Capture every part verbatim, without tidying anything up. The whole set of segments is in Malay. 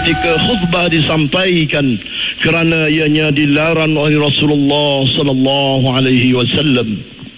ketika khutbah disampaikan kerana ianya dilarang oleh Rasulullah sallallahu alaihi wasallam.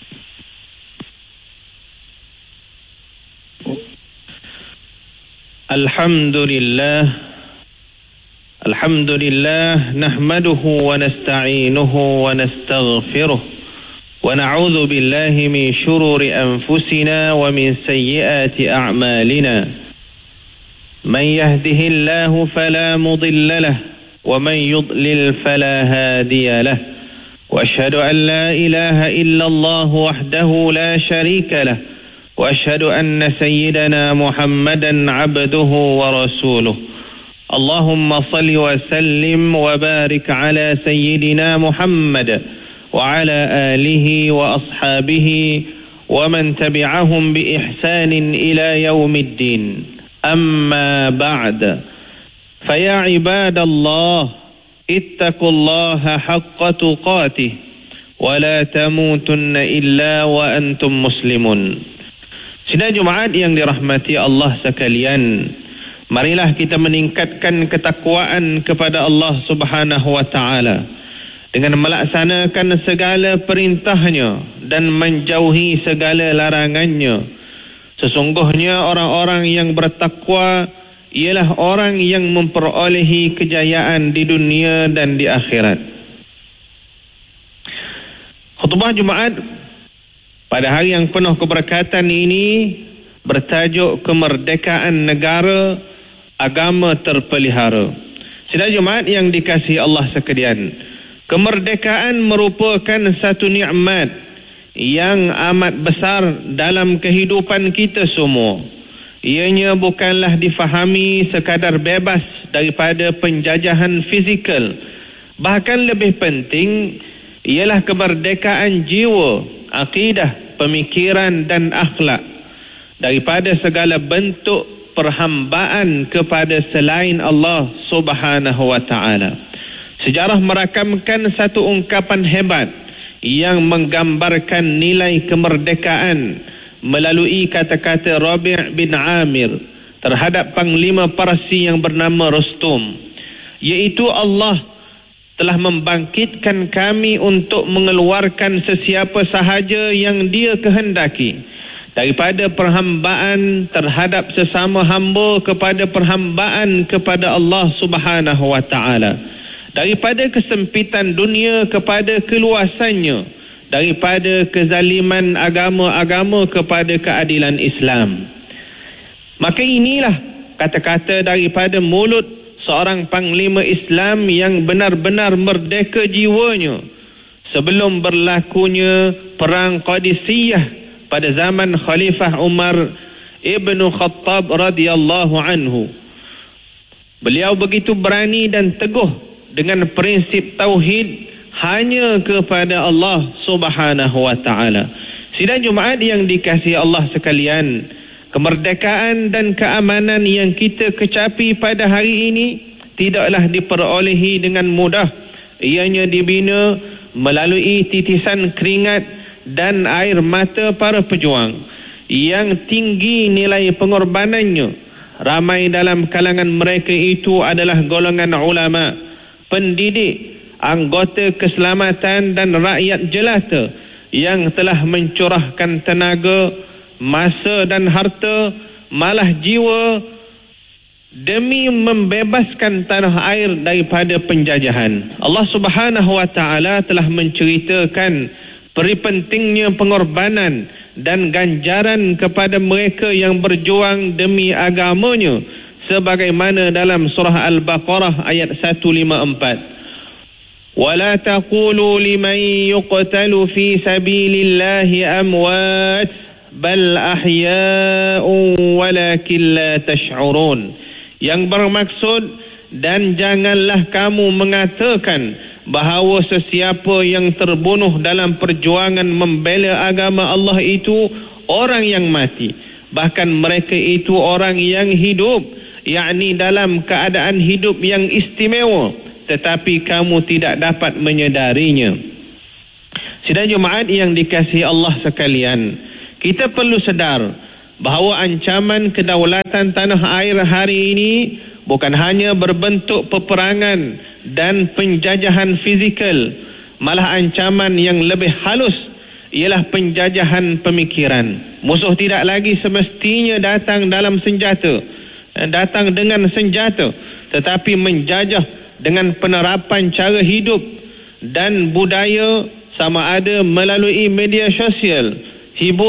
Alhamdulillah Alhamdulillah nahmaduhu wa nasta'inuhu wa nastaghfiruh wa na'udzu billahi min shururi anfusina wa min sayyiati a'malina. من يهده الله فلا مضل له ومن يضلل فلا هادي له وأشهد أن لا إله إلا الله وحده لا شريك له وأشهد أن سيدنا محمدا عبده ورسوله اللهم صل وسلم وبارك على سيدنا محمد وعلى آله وأصحابه ومن تبعهم بإحسان إلى يوم الدين. أما بعد فيا عباد الله اتقوا الله حق تقاته ولا تموتن إلا وأنتم مسلمون. Sidang Jumaat yang dirahmati Allah sekalian, marilah kita meningkatkan ketakwaan kepada Allah Subhanahu wa taala dengan melaksanakan segala perintahnya dan menjauhi segala larangannya. Sesungguhnya orang-orang yang bertakwa ialah orang yang memperolehi kejayaan di dunia dan di akhirat. Khutbah Jumaat pada hari yang penuh keberkatan ini bertajuk kemerdekaan negara, agama terpelihara. Sidang Jumaat yang dikasihi Allah sekalian, kemerdekaan merupakan satu nikmat yang amat besar dalam kehidupan kita semua. Ianya bukanlah difahami sekadar bebas daripada penjajahan fizikal. Bahkan lebih penting ialah kemerdekaan jiwa, akidah, pemikiran dan akhlak daripada segala bentuk perhambaan kepada selain Allah Subhanahu wa taala. Sejarah merakamkan satu ungkapan hebat yang menggambarkan nilai kemerdekaan melalui kata-kata Rabi' bin Amir terhadap panglima Parsi yang bernama Rustum, iaitu Allah telah membangkitkan kami untuk mengeluarkan sesiapa sahaja yang dia kehendaki daripada perhambaan terhadap sesama hamba kepada perhambaan kepada Allah Subhanahu wa taala, daripada kesempitan dunia kepada keluasannya, daripada kezaliman agama-agama kepada keadilan Islam. Maka inilah kata-kata daripada mulut seorang panglima Islam yang benar-benar merdeka jiwanya sebelum berlakunya perang Qadisiyah pada zaman Khalifah Umar Ibn Khattab radhiyallahu anhu. Beliau begitu berani dan teguh dengan prinsip tauhid hanya kepada Allah Subhanahu wa taala. Sidang Jumaat yang dikasihi Allah sekalian, kemerdekaan dan keamanan yang kita kecapi pada hari ini tidaklah diperolehi dengan mudah. Ianya dibina melalui titisan keringat dan air mata para pejuang yang tinggi nilai pengorbanannya. Ramai dalam kalangan mereka itu adalah golongan ulama, pendidik, anggota keselamatan dan rakyat jelata yang telah mencurahkan tenaga, masa dan harta, malah jiwa demi membebaskan tanah air daripada penjajahan. Allah Subhanahu wa taala telah menceritakan peri pentingnya pengorbanan dan ganjaran kepada mereka yang berjuang demi agamanya sebagaimana dalam surah Al-Baqarah ayat seratus lima puluh empat. وَلَا تَقُولُوا لِمَنْ يُقْتَلُ فِي سَبِيلِ اللَّهِ أَمْوَاتٌ بَلْ أَحْيَاءٌ وَلَكِنْ لَا تَشْعُرُونَ. Yang bermaksud, dan janganlah kamu mengatakan bahawa sesiapa yang terbunuh dalam perjuangan membela agama Allah itu orang yang mati. Bahkan mereka itu orang yang hidup, yakni dalam keadaan hidup yang istimewa, tetapi kamu tidak dapat menyedarinya. Sidang Jumaat yang dikasihi Allah sekalian, kita perlu sedar bahawa ancaman kedaulatan tanah air hari ini bukan hanya berbentuk peperangan dan penjajahan fizikal, malah ancaman yang lebih halus ialah penjajahan pemikiran. Musuh tidak lagi semestinya datang dalam senjata, datang dengan senjata, tetapi menjajah dengan penerapan cara hidup dan budaya, sama ada melalui media sosial, hiburan